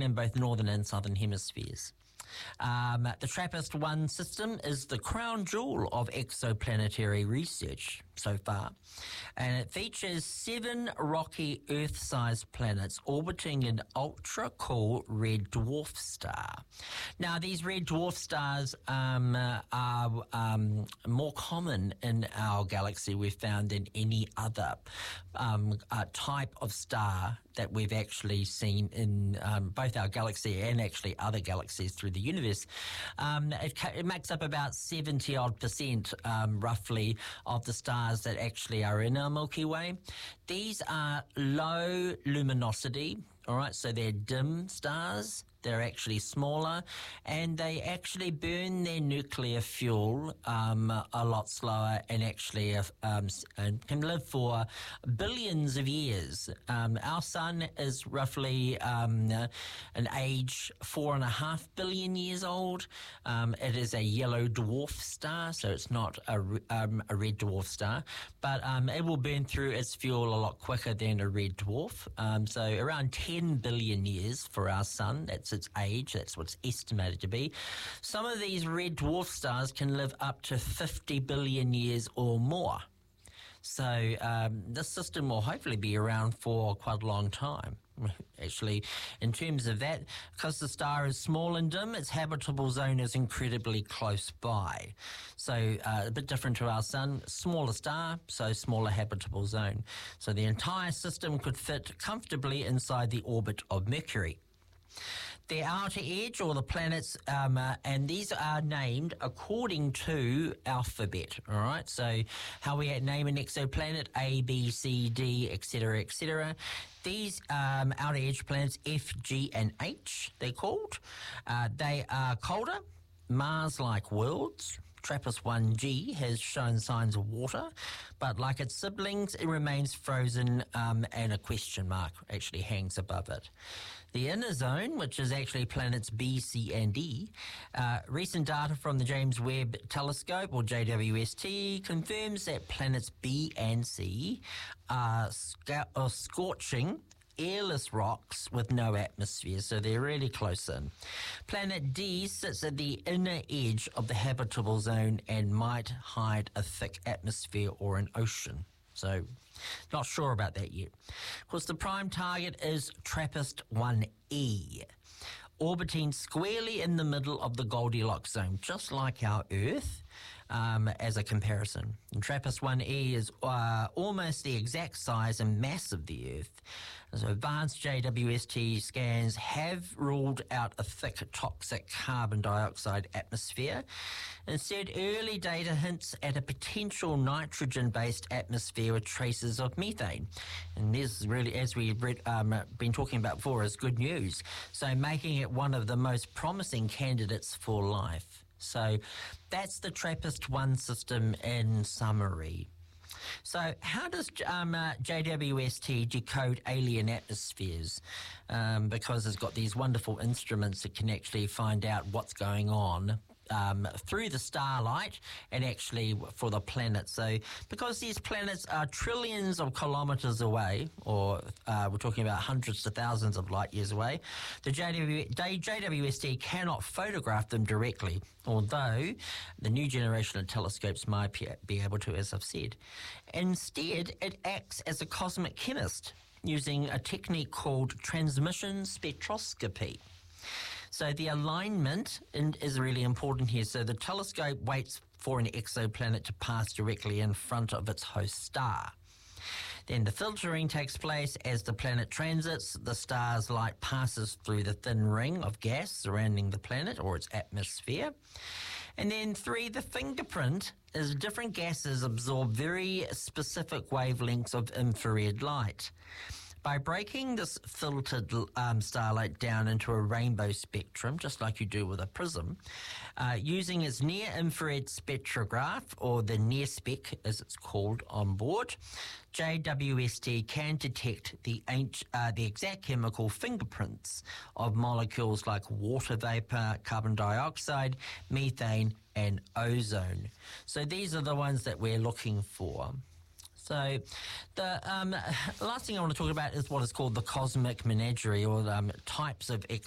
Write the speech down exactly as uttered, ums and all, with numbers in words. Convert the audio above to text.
seen in both northern and southern hemispheres. Um, the TRAPPIST one system is the crown jewel of exoplanetary research so far, and it features seven rocky Earth-sized planets orbiting an ultra-cool red dwarf star. Now, these red dwarf stars um, uh, are um, more common in our galaxy, we've found, than any other um, uh, type of star that we've actually seen in um, both our galaxy and actually other galaxies through the universe. Um, it, it makes up about seventy odd percent, um, roughly, of the stars that actually are in our Milky Way. These are low luminosity, all right, so they're dim stars. They're actually smaller, and they actually burn their nuclear fuel um, a lot slower, and actually uh, um, and can live for billions of years. Um, our sun is roughly um, uh, an age four and a half billion years old. Um, it is a yellow dwarf star, so it's not a, um, a red dwarf star, but um, it will burn through its fuel a lot quicker than a red dwarf. Um, so around ten billion years for our sun. That's its age. That's what's estimated to be. Some of these red dwarf stars can live up to fifty billion years or more. So um, this system will hopefully be around for quite a long time. Actually, in terms of that, because the star is small and dim, its habitable zone is incredibly close by. So uh, a bit different to our sun, smaller star, so smaller habitable zone. So the entire system could fit comfortably inside the orbit of Mercury. The outer edge, or the planets, um, uh, and these are named according to alphabet, all right? So how we name an exoplanet, A, B, C, D, et cetera, et cetera. These um, outer edge planets, F, G, and H, they're called. Uh, they are colder, Mars-like worlds. TRAPPIST one G has shown signs of water, but like its siblings, it remains frozen, um, and a question mark actually hangs above it. The inner zone, which is actually planets B, C, and D, uh, recent data from the James Webb Telescope, or J W S T, confirms that planets B and C are, sc- are scorching airless rocks with no atmosphere, so they're really close in. Planet D sits at the inner edge of the habitable zone and might hide a thick atmosphere or an ocean. So, not sure about that yet. Of course, the prime target is TRAPPIST one E, orbiting squarely in the middle of the Goldilocks zone, just like our Earth. Um, as a comparison, and TRAPPIST one E is uh, almost the exact size and mass of the Earth. So advanced J W S T scans have ruled out a thick, toxic carbon dioxide atmosphere. Instead, early data hints at a potential nitrogen-based atmosphere with traces of methane. And this really, as we've read, um, been talking about before, is good news. So making it one of the most promising candidates for life. So that's the TRAPPIST one system in summary. So how does um, uh, J W S T decode alien atmospheres? Um, because it's got these wonderful instruments that can actually find out what's going on Um, through the starlight and actually for the planets. So because these planets are trillions of kilometres away, or uh, we're talking about hundreds to thousands of light years away, the J W S T cannot photograph them directly, although the new generation of telescopes might be able to, as I've said. Instead, it acts as a cosmic chemist using a technique called transmission spectroscopy. So the alignment is really important here. So the telescope waits for an exoplanet to pass directly in front of its host star. Then the filtering takes place as the planet transits. The star's light passes through the thin ring of gas surrounding the planet, or its atmosphere. And then three, the fingerprint is different gases absorb very specific wavelengths of infrared light. By breaking this filtered um, starlight down into a rainbow spectrum, just like you do with a prism, uh, using its near-infrared spectrograph, or the NIRSpec as it's called on board, J W S T can detect the, uh, the exact chemical fingerprints of molecules like water vapor, carbon dioxide, methane, and ozone. So these are the ones that we're looking for. So the um, last thing I want to talk about is what is called the cosmic menagerie, or um, types of